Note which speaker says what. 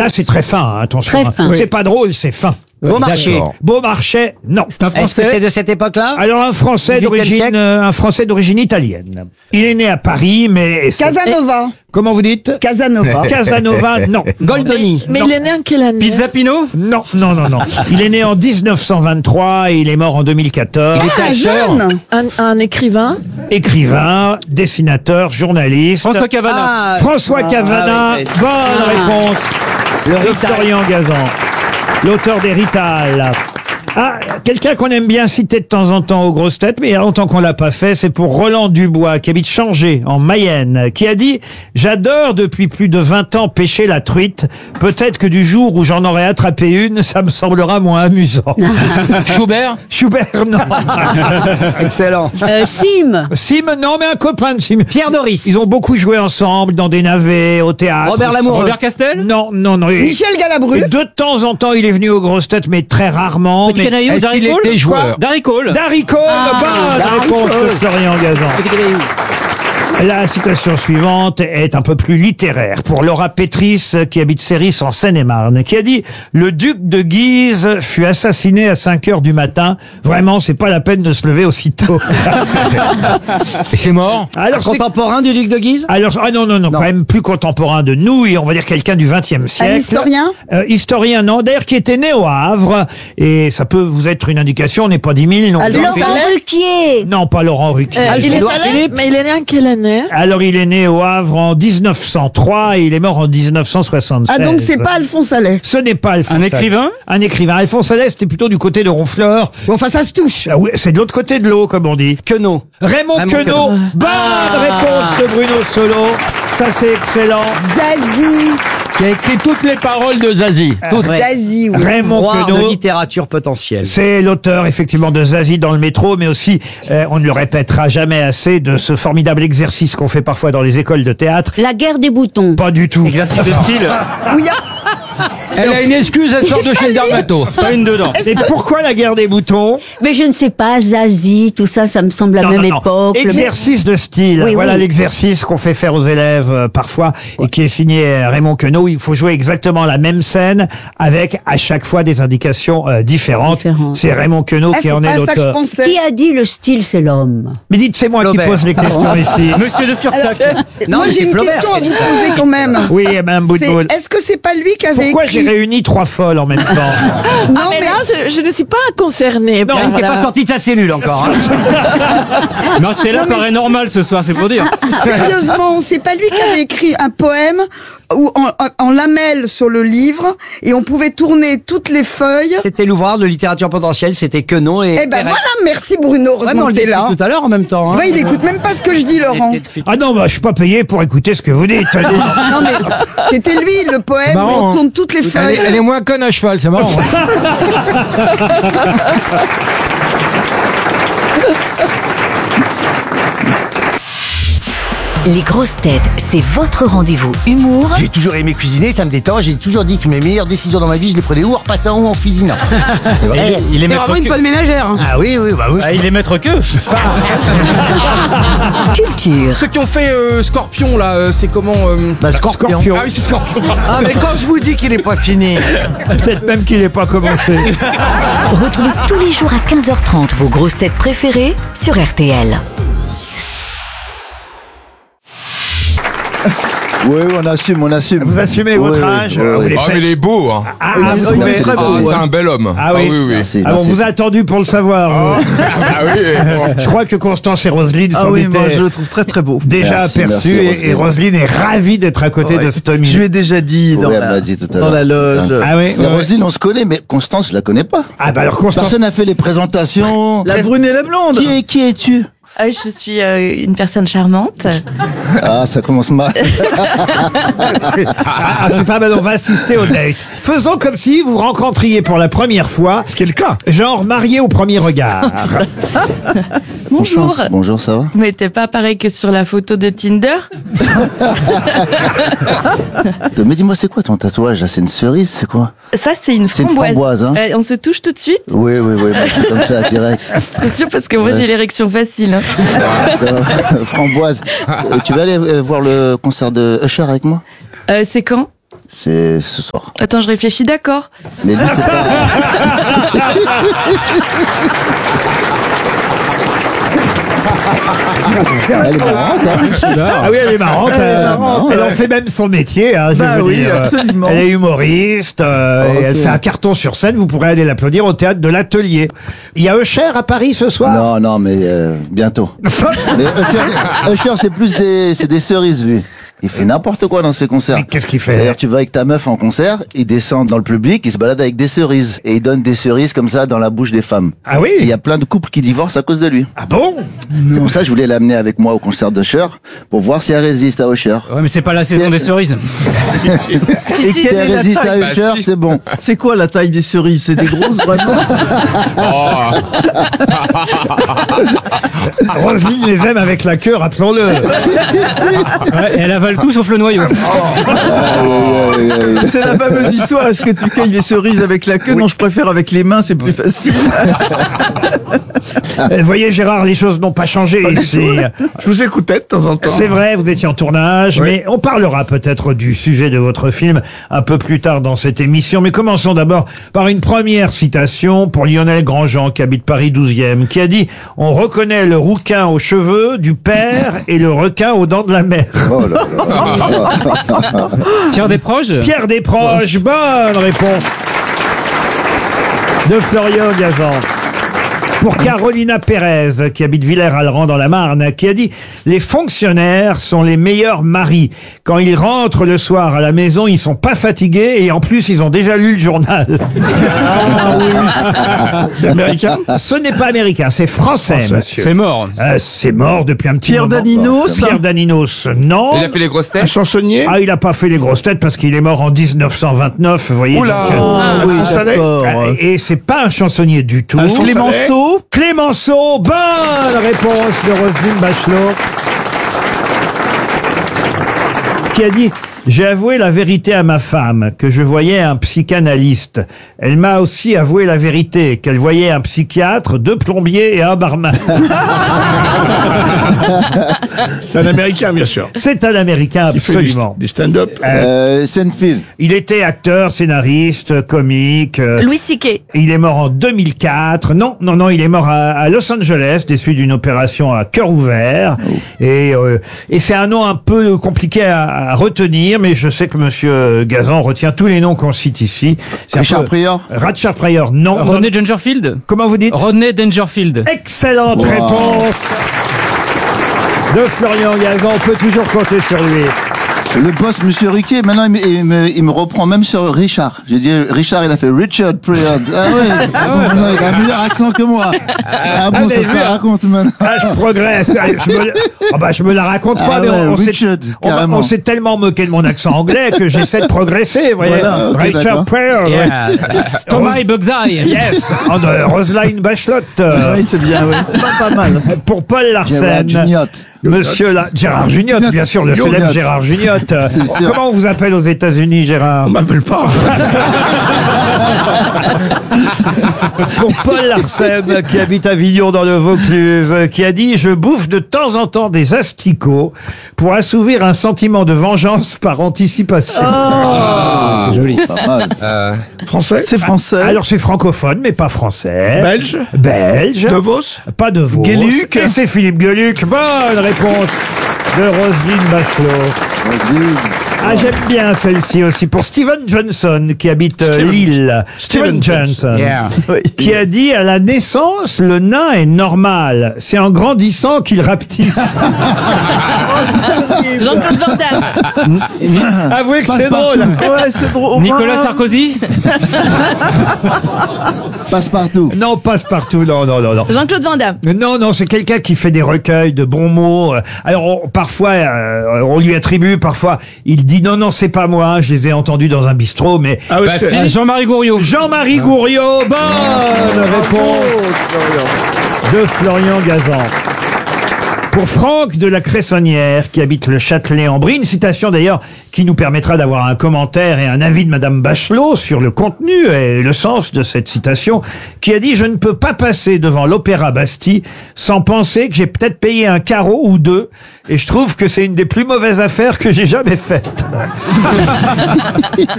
Speaker 1: Là, c'est très fin, hein, attention.
Speaker 2: Très fin.
Speaker 1: C'est pas drôle, c'est fin.
Speaker 3: Beaumarchais.
Speaker 1: Beaumarchais, non.
Speaker 3: C'est un Français. Est-ce que c'est de cette époque-là?
Speaker 1: Alors un Français d'origine italienne. Il est né à Paris, mais
Speaker 4: Casanova.
Speaker 1: Comment vous dites?
Speaker 4: Casanova.
Speaker 1: Casanova, non.
Speaker 3: Goldoni.
Speaker 5: Mais il est né en quelle année?
Speaker 3: Pizzapino?
Speaker 1: Non. Il est né en 1923 et il est mort en 2014.
Speaker 3: Il était acteur.
Speaker 4: Jeune.
Speaker 5: Un écrivain?
Speaker 1: Écrivain, dessinateur, journaliste.
Speaker 3: François Cavana.
Speaker 1: François Cavana,
Speaker 3: oui.
Speaker 1: bonne réponse. De Florian Gazan, l'auteur des Rital. Ah, quelqu'un qu'on aime bien citer de temps en temps aux grosses têtes, mais il y a longtemps qu'on l'a pas fait, c'est pour Roland Dubois, qui habite Changé, en Mayenne, qui a dit « J'adore depuis plus de 20 ans pêcher la truite. Peut-être que du jour où j'en aurai attrapé une, ça me semblera moins amusant. »
Speaker 3: Schubert?
Speaker 1: Schubert, non.
Speaker 3: Excellent.
Speaker 1: Sim, non, mais un copain de Sim.
Speaker 3: Pierre Doris.
Speaker 1: Ils ont beaucoup joué ensemble dans des navets, au théâtre.
Speaker 3: Robert Lamoureux. Robert Castel?
Speaker 1: Non.
Speaker 4: Michel Galabru.
Speaker 1: Et de temps en temps, il est venu aux grosses têtes, mais très rarement.
Speaker 3: Petit Canaillou, Darry Cole?
Speaker 1: Quoi?
Speaker 3: Darry Cole.
Speaker 1: Darry Cole, bonne réponse de Florian Gazan. La citation suivante est un peu plus littéraire pour Laura Pétris, qui habite Séris en Seine-et-Marne, qui a dit « Le duc de Guise fut assassiné à 5 heures du matin. Vraiment, c'est pas la peine de se lever aussitôt. »
Speaker 3: Et c'est mort?
Speaker 1: Alors,
Speaker 3: Contemporain du duc de Guise?
Speaker 1: Alors, non, quand même plus contemporain de nous, et on va dire quelqu'un du XXe siècle.
Speaker 4: Un historien?
Speaker 1: Historien, non, d'ailleurs, qui était né au Havre, et ça peut vous être une indication, on n'est pas 10 000, non.
Speaker 4: Laurent
Speaker 2: Ruquier.
Speaker 1: Non, pas Laurent Ruquier.
Speaker 5: Il est salé, mais il est né en quelle année?
Speaker 1: Alors, il est né au Havre en 1903 et il est mort en 1976.
Speaker 4: Ah, donc c'est pas Alphonse Allais.
Speaker 1: Ce n'est pas Alphonse
Speaker 3: Un
Speaker 1: Allais.
Speaker 3: écrivain?
Speaker 1: Un écrivain. Alphonse Allais, c'était plutôt du côté de Ronfleur.
Speaker 4: Bon, enfin, ça se touche.
Speaker 1: Ah oui, c'est de l'autre côté de l'eau, comme on dit.
Speaker 3: Queneau.
Speaker 1: Raymond Queneau. Bonne réponse de Bruno Solo. Ça, c'est excellent.
Speaker 4: Zazie.
Speaker 6: Qui a écrit toutes les paroles de Zazie. Toutes.
Speaker 4: Zazie, oui.
Speaker 1: Raymond
Speaker 3: Roi de
Speaker 1: Queneau.
Speaker 3: littérature potentielle.
Speaker 1: C'est l'auteur, effectivement, de Zazie dans le métro, mais aussi, on ne le répétera jamais assez, de ce formidable exercice qu'on fait parfois dans les écoles de théâtre.
Speaker 2: La guerre des boutons.
Speaker 1: Pas du tout.
Speaker 3: Exercice de style.
Speaker 4: Oui,
Speaker 6: Elle a une excuse, elle sort de chez le dermato.
Speaker 3: Pas une dedans.
Speaker 1: Et pourquoi la guerre des boutons?
Speaker 2: Mais je ne sais pas, Zazie, tout ça, ça me semble la même époque.
Speaker 1: Exercice de style.
Speaker 2: Oui,
Speaker 1: voilà
Speaker 2: oui.
Speaker 1: l'exercice qu'on fait faire aux élèves parfois et qui est signé Raymond Queneau. Il faut jouer exactement la même scène avec à chaque fois des indications différentes. C'est Raymond Queneau qui en est l'auteur.
Speaker 2: Qui a dit le style, c'est l'homme?
Speaker 1: Mais dites, c'est moi qui pose les questions ici.
Speaker 3: Monsieur de Fursac.
Speaker 4: Moi, j'ai une question à vous poser quand même.
Speaker 1: Oui, Mme Boutboul.
Speaker 4: Est-ce que c'est pas lui qui avait
Speaker 1: Pourquoi
Speaker 4: écrit...
Speaker 1: j'ai réuni 3 folles en même temps?
Speaker 4: Non,
Speaker 5: Ah, mais là, je ne suis pas concernée.
Speaker 3: Non, qui n'est pas sorti de sa cellule encore. Marcella paraît normal ce soir, c'est pour dire.
Speaker 4: Sérieusement, c'est pas lui qui avait écrit un poème où en lamelles sur le livre et on pouvait tourner toutes les feuilles.
Speaker 3: C'était l'ouvrage de littérature potentielle, c'était Queneau et...
Speaker 4: Eh ben voilà, merci Bruno, heureusement que t'es là.
Speaker 3: tout à l'heure en même temps. Hein.
Speaker 4: Ouais, il écoute même pas ce que je dis, Laurent.
Speaker 1: Ah non, bah, je suis pas payé pour écouter ce que vous dites.
Speaker 4: Non mais c'était lui le poème
Speaker 6: Marrant,
Speaker 4: où on
Speaker 6: hein.
Speaker 4: tourne toutes les feuilles.
Speaker 6: Elle est moins conne à cheval, c'est marrant.
Speaker 7: Les grosses têtes, c'est votre rendez-vous humour
Speaker 8: J'ai toujours aimé cuisiner, ça me détend. J'ai toujours dit que mes meilleures décisions dans ma vie, je les prenais ou en repassant ou en cuisinant. C'est vrai.
Speaker 3: Il est
Speaker 9: C'est
Speaker 3: maître
Speaker 9: vraiment une
Speaker 3: que...
Speaker 9: bonne ménagère. hein.
Speaker 8: Ah oui, bah oui.
Speaker 3: Ah, il est maître que...
Speaker 7: culture.
Speaker 9: Ceux qui ont fait Scorpion, là, c'est comment
Speaker 1: Scorpion.
Speaker 9: Ah oui, c'est Scorpion.
Speaker 8: Ah mais quand je vous dis qu'il est pas fini.
Speaker 1: Peut-être même qu'il n'est pas commencé.
Speaker 7: Retrouvez tous les jours à 15h30 vos grosses têtes préférées sur RTL.
Speaker 8: Oui, on assume.
Speaker 1: Vous assumez votre âge vous les
Speaker 10: Ah,
Speaker 1: faites-
Speaker 10: mais il est beau, hein.
Speaker 1: vous trouvez-
Speaker 10: C'est un bel homme.
Speaker 1: Ah oui.
Speaker 8: Merci,
Speaker 1: Ah bon,
Speaker 8: merci.
Speaker 1: vous a attendu pour le savoir. vous.
Speaker 10: Ah oui.
Speaker 1: Je crois que Constance et Roselyne s'en étaient
Speaker 11: le trouve très très beau.
Speaker 1: déjà
Speaker 8: Merci,
Speaker 1: aperçus
Speaker 8: merci,
Speaker 1: et Roselyne est ravie d'être à côté de cet homme.
Speaker 11: Je lui ai déjà dit
Speaker 8: Oui, elle me l'a dit tout à l'heure.
Speaker 11: dans la loge.
Speaker 1: Ah oui.
Speaker 8: Mais Roselyne, on se connaît, mais Constance, je la connais pas.
Speaker 1: Ah bah alors Constance.
Speaker 8: Personne n'a fait les présentations.
Speaker 11: La brune et la blonde.
Speaker 8: Qui es-tu?
Speaker 5: Je suis une personne charmante.
Speaker 8: Ah, ça commence mal.
Speaker 1: C'est pas mal, on va assister au date. Faisons comme si vous rencontriez pour la première fois.
Speaker 11: Ce qui est le cas.
Speaker 1: Genre marié au premier regard.
Speaker 5: Bonjour.
Speaker 8: Bonjour, ça va?
Speaker 5: Mais t'es pas pareil que sur la photo de Tinder?
Speaker 8: Mais dis-moi, c'est quoi ton tatouage là? C'est une cerise, c'est quoi?
Speaker 5: Ça, c'est une
Speaker 8: C'est une
Speaker 5: framboise.
Speaker 8: framboise, hein.
Speaker 5: On se touche tout de suite?
Speaker 8: Oui, moi, c'est comme ça, direct.
Speaker 5: C'est sûr, parce que moi, j'ai l'érection facile. Hein.
Speaker 8: Framboise. Tu vas aller voir le concert de Usher avec moi?
Speaker 5: C'est quand?
Speaker 12: C'est ce soir.
Speaker 5: Attends, je réfléchis, d'accord.
Speaker 12: Mais lui, c'est pas... Elle est marrante, hein.
Speaker 1: Ah oui, elle est marrante. Elle en fait même son métier. Hein, je vais vous dire.
Speaker 11: absolument.
Speaker 1: Elle est humoriste et elle fait un carton sur scène. Vous pourrez aller l'applaudir au théâtre de l'Atelier. Il y a Usher à Paris ce soir.
Speaker 12: Non, mais bientôt. Mais Usher, c'est plus des cerises, lui. Il fait n'importe quoi dans ses concerts.
Speaker 1: Mais qu'est-ce qu'il fait?
Speaker 12: D'ailleurs, tu vas avec ta meuf en concert, il descend dans le public, il se balade avec des cerises. Et il donne des cerises comme ça dans la bouche des femmes.
Speaker 1: Ah oui?
Speaker 12: Et il y a plein de couples qui divorcent à cause de lui.
Speaker 1: Ah bon?
Speaker 12: C'est pour ça que je voulais l'amener avec moi au concert d'Usher, pour voir si elle résiste à Usher.
Speaker 3: Ouais, mais c'est pas la saison des cerises.
Speaker 12: Et si elle résiste à Usher, c'est bon.
Speaker 11: C'est quoi la taille des cerises? C'est des grosses, vraiment?
Speaker 1: Roselyne les aime avec la queue, rappelons-le.
Speaker 3: Ouais, et elle avale tout sauf le noyau.
Speaker 11: C'est la fameuse histoire. Est-ce que tu cueilles les cerises avec la queue? Non, je préfère avec les mains, c'est plus facile.
Speaker 1: Vous voyez, Gérard, les choses n'ont pas changé ici.
Speaker 10: Je vous écoutais de temps en temps.
Speaker 1: C'est vrai, vous étiez en tournage, mais on parlera peut-être du sujet de votre film un peu plus tard dans cette émission. Mais commençons d'abord par une première citation pour Lionel Grandjean, qui habite Paris 12e, qui a dit « On reconnaît le rouquin aux cheveux du père et le requin aux dents de la mère. »
Speaker 12: Oh là là.
Speaker 3: Pierre Desproges.
Speaker 1: Pierre Desproges, bonne réponse de Florian Gazan. Pour Carolina Pérez, qui habite Villers-Alran dans la Marne, qui a dit « Les fonctionnaires sont les meilleurs maris. Quand ils rentrent le soir à la maison, ils sont pas fatigués et en plus, ils ont déjà lu le journal. » C'est américain? Ce n'est pas américain, c'est français, monsieur.
Speaker 3: C'est mort.
Speaker 1: C'est mort depuis un petit
Speaker 11: Pierre
Speaker 1: moment.
Speaker 11: Daninos?
Speaker 1: Pierre Daninos, non.
Speaker 10: Il a fait les grosses têtes.
Speaker 1: Un chansonnier? Ah, il a pas fait les grosses têtes parce qu'il est mort en 1929, vous voyez.
Speaker 10: Oula.
Speaker 1: Donc,
Speaker 11: Oui, d'accord.
Speaker 1: et c'est pas un chansonnier du tout.
Speaker 11: Clémenceau?
Speaker 1: Clémenceau, bonne réponse de Roselyne Bachelot, qui a dit « J'ai avoué la vérité à ma femme, que je voyais un psychanalyste. Elle m'a aussi avoué la vérité, qu'elle voyait un psychiatre, 2 plombiers et un barman. »
Speaker 10: C'est un Américain, bien sûr.
Speaker 1: C'est un Américain, absolument.
Speaker 10: Du stand-up.
Speaker 12: Seinfeld.
Speaker 1: Il était acteur, scénariste, comique.
Speaker 5: Louis C.K.
Speaker 1: Il est mort en 2004. Non, il est mort à Los Angeles, des suites d'une opération à cœur ouvert. Et c'est un nom un peu compliqué à retenir, mais je sais que monsieur Gazan retient tous les noms qu'on cite ici.
Speaker 12: Richard Pryor?
Speaker 1: Richard Pryor, non.
Speaker 3: Rodney Dangerfield.
Speaker 1: Comment vous dites?
Speaker 3: Rodney Dangerfield.
Speaker 1: Excellente réponse de Florian Gazan. On peut toujours compter sur lui.
Speaker 12: Le boss, monsieur Ruquier, maintenant, il me reprend même sur Richard. J'ai dit, Richard, il a fait Richard Pryor. Ah ouais. Il a un meilleur accent que moi. Ah bon, ça se la raconte maintenant.
Speaker 1: Ah, je progresse. Je me la raconte pas, mais on s'est tellement moqué de mon accent anglais que j'essaie de progresser, vous voyez.
Speaker 12: Voilà, okay,
Speaker 1: Richard Pryor.
Speaker 3: Yeah. Thomas Bugseye.
Speaker 1: Yes. Roselyne Bachelot.
Speaker 11: Oui, c'est bien, oui. C'est pas mal.
Speaker 1: Pour Paul Larsen. Gérard Juniot, bien sûr, le célèbre Gérard Juniot. Comment on vous appelle aux États-Unis, Gérard?
Speaker 10: On m'appelle pas.
Speaker 1: Pour Paul Larsen, qui habite Avignon dans le Vaucluse, qui a dit « Je bouffe de temps en temps des asticots pour assouvir un sentiment de vengeance par anticipation. »
Speaker 3: Joli.
Speaker 12: Pas mal.
Speaker 10: Français?
Speaker 11: C'est français.
Speaker 1: Alors c'est francophone, mais pas français.
Speaker 10: Belge?
Speaker 1: Belge.
Speaker 10: De Vos?
Speaker 1: Pas de Vos.
Speaker 11: Gueluc.
Speaker 1: Et c'est Philippe Gueluc. Bonne réponse de Roselyne Bachelot. Ah, j'aime bien celle-ci aussi. Pour Steven Johnson, qui habite Lille. Steven Johnson.
Speaker 3: Yeah.
Speaker 1: Qui a dit, à la naissance, le nain est normal. C'est en grandissant qu'il rapetisse.
Speaker 5: Jean-Claude Van Damme.
Speaker 1: Avouez que c'est drôle.
Speaker 11: Ouais, c'est drôle.
Speaker 3: Nicolas Sarkozy.
Speaker 12: Passe-partout.
Speaker 1: Non, passe-partout. Non.
Speaker 5: Jean-Claude Van Damme.
Speaker 1: Non, c'est quelqu'un qui fait des recueils de bons mots. Alors, parfois, on lui attribue, parfois, il dit non, c'est pas moi, je les ai entendus dans un bistrot, mais...
Speaker 10: Ah oui,
Speaker 3: Jean-Marie Gouriot.
Speaker 1: Jean-Marie Gouriot, bonne réponse de Florian Gazan. Pour Franck de la Cressonnière, qui habite le Châtelet-en-Brie, une citation d'ailleurs qui nous permettra d'avoir un commentaire et un avis de Madame Bachelot sur le contenu et le sens de cette citation, qui a dit « Je ne peux pas passer devant l'Opéra Bastille sans penser que j'ai peut-être payé un carreau ou deux, et je trouve que c'est une des plus mauvaises affaires que j'ai jamais faites. »